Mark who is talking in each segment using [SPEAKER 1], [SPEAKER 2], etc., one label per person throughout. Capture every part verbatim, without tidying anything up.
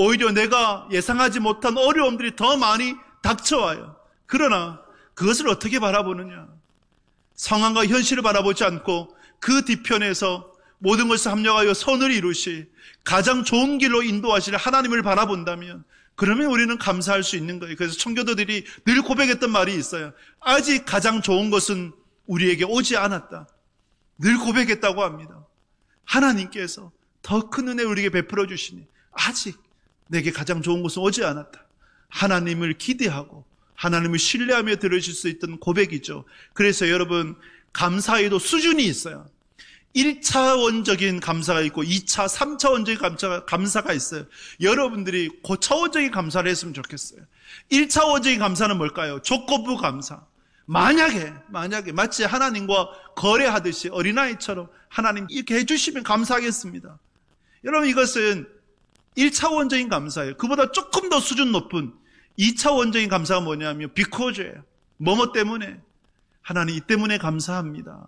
[SPEAKER 1] 오히려 내가 예상하지 못한 어려움들이 더 많이 닥쳐와요. 그러나 그것을 어떻게 바라보느냐? 상황과 현실을 바라보지 않고 그 뒤편에서 모든 것을 합력하여 선을 이루시 가장 좋은 길로 인도하실 하나님을 바라본다면 그러면 우리는 감사할 수 있는 거예요. 그래서 청교도들이 늘 고백했던 말이 있어요. 아직 가장 좋은 것은 우리에게 오지 않았다. 늘 고백했다고 합니다. 하나님께서 더 큰 은혜를 우리에게 베풀어 주시니 아직 내게 가장 좋은 것은 오지 않았다. 하나님을 기대하고 하나님을 신뢰하며 들으실 수 있던 고백이죠. 그래서 여러분, 감사에도 수준이 있어요. 일 차원적인 감사가 있고 이 차, 삼 차원적인 감사가, 감사가 있어요. 여러분들이 고차원적인 감사를 했으면 좋겠어요. 일 차원적인 감사는 뭘까요? 조건부 감사. 만약에 만약에 마치 하나님과 거래하듯이 어린아이처럼 하나님 이렇게 해주시면 감사하겠습니다. 여러분, 이것은 일 차원적인 감사예요. 그보다 조금 더 수준 높은 이 차원적인 감사가 뭐냐면 because예요. 뭐뭐 때문에, 하나님 이 때문에 감사합니다.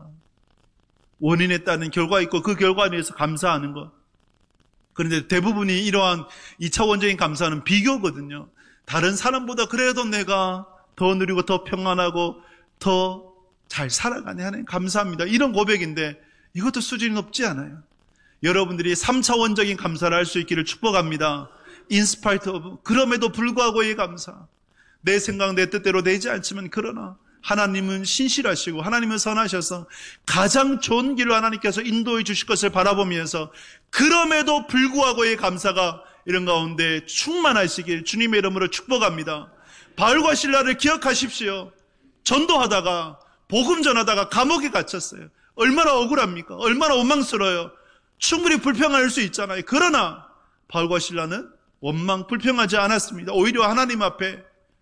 [SPEAKER 1] 원인에 따른 결과 있고 그 결과에 대해서 감사하는 것. 그런데 대부분이 이러한 이 차원적인 감사는 비교거든요. 다른 사람보다 그래도 내가 더 누리고 더 평안하고 더 잘 살아가네, 하나님 감사합니다. 이런 고백인데 이것도 수준이 높지 않아요. 여러분들이 삼 차원적인 감사를 할 수 있기를 축복합니다. In spite of, 그럼에도 불구하고의 감사. 내 생각 내 뜻대로 되지 않지만 그러나 하나님은 신실하시고 하나님은 선하셔서 가장 좋은 길로 하나님께서 인도해 주실 것을 바라보면서 그럼에도 불구하고의 감사가 이런 가운데 충만하시길 주님의 이름으로 축복합니다. 바울과 실라를 기억하십시오. 전도하다가 복음 전하다가 감옥에 갇혔어요. 얼마나 억울합니까? 얼마나 원망스러워요. 충분히 불평할 수 있잖아요. 그러나 바울과 실라는 원망 불평하지 않았습니다. 오히려 하나님 앞에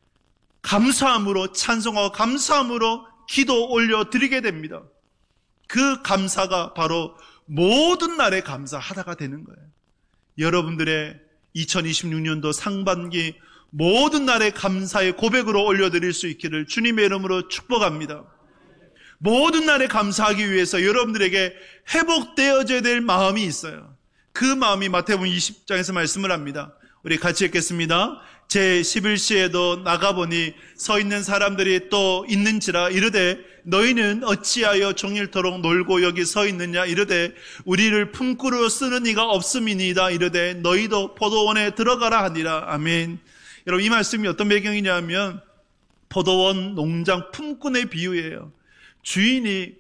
[SPEAKER 1] 감사함으로 찬송하고 감사함으로 기도 올려드리게 됩니다. 그 감사가 바로 모든 날의 감사하다가 되는 거예요. 여러분들의 이천이십육 년도 상반기 모든 날의 감사의 고백으로 올려드릴 수 있기를 주님의 이름으로 축복합니다. 모든 날에 감사하기 위해서 여러분들에게 회복되어져야 될 마음이 있어요. 그 마음이 마태복음 이십 장에서 말씀을 합니다. 우리 같이 읽겠습니다. 제십일 시에도 나가보니 서 있는 사람들이 또 있는지라 이르되 너희는 어찌하여 종일토록 놀고 여기 서 있느냐 이르되 우리를 품구로 쓰는 이가 없음이니이다 이르되 너희도 포도원에 들어가라 하니라. 아멘. 여러분, 이 말씀이 어떤 배경이냐 하면 포도원 농장 품꾼의 비유예요. 주인이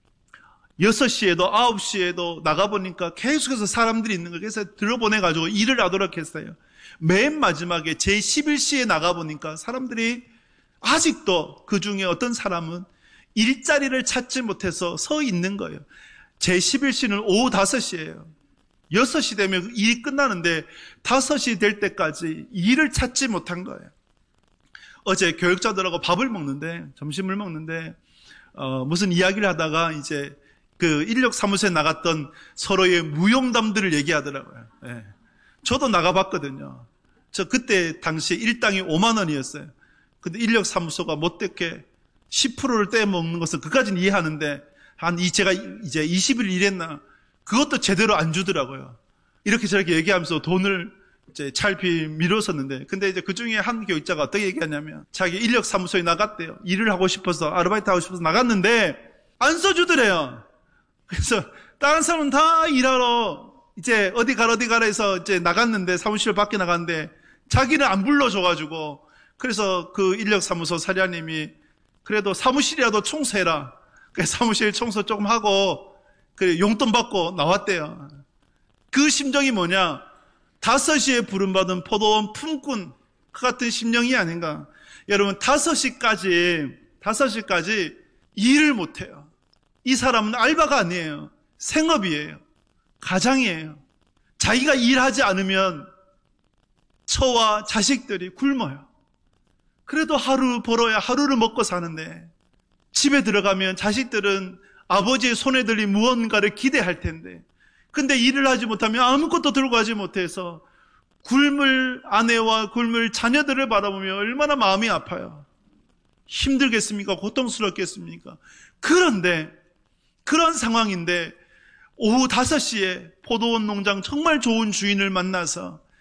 [SPEAKER 1] 여섯 시에도 아홉 시에도 나가보니까 계속해서 사람들이 있는 거예요. 그래서 들어보내가지고 일을 하도록 했어요. 맨 마지막에 제십일 시에 나가보니까 사람들이 아직도 그 중에 어떤 사람은 일자리를 찾지 못해서 서 있는 거예요. 제십일 시는 오후 다섯 시예요. 여섯 시 되면 일이 끝나는데 다섯 시 될 때까지 일을 찾지 못한 거예요. 어제 교육자들하고 밥을 먹는데, 점심을 먹는데, 어, 무슨 이야기를 하다가 이제 그 인력 사무소에 나갔던 서로의 무용담들을 얘기하더라고요. 예. 저도 나가봤거든요. 저 그때 당시에 일당이 오만 원이었어요. 근데 인력 사무소가 못되게 십 퍼센트를 떼먹는 것은 그까지는 이해하는데 한 이 제가 이제 이십 일 일했나 그것도 제대로 안 주더라고요. 이렇게 저렇게 얘기하면서 돈을 이제 찰피 미뤘었는데, 근데 이제 그 중에 한 교육자가 어떻게 얘기하냐면 자기 인력 사무소에 나갔대요. 일을 하고 싶어서, 아르바이트 하고 싶어서 나갔는데 안 써주더래요. 그래서 다른 사람은 다 일하러 이제 어디 가라 어디 가라 해서 이제 나갔는데, 사무실 밖에 나갔는데 자기는 안 불러줘가지고, 그래서 그 인력 사무소 사장님이 그래도 사무실이라도 청소해라. 그래서 사무실 청소 조금 하고 그래 용돈 받고 나왔대요. 그 심정이 뭐냐? 다섯 시에 부름받은 포도원 품꾼 그 같은 심령이 아닌가. 여러분, 다섯 시까지 다섯 시까지 일을 못해요. 이 사람은 알바가 아니에요. 생업이에요. 가장이에요. 자기가 일하지 않으면 처와 자식들이 굶어요. 그래도 하루 벌어야 하루를 먹고 사는데, 집에 들어가면 자식들은 아버지의 손에 들린 무언가를 기대할 텐데, 근데 일을 하지 못하면 아무것도 들고 가지 못해서 굶을 아내와 굶을 자녀들을 바라보며 얼마나 마음이 아파요. 힘들겠습니까? 고통스럽겠습니까? 그런데 그런 상황인데 오후 다섯 시에 포도원 농장 정말 좋은 주인을 만나서